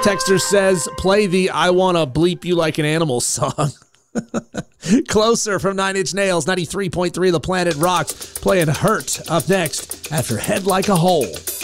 Texter says, play the I Wanna Bleep You Like an Animal song. Closer from Nine Inch Nails, 93.3 The Planet Rocks, playing Hurt up next after Head Like a Hole.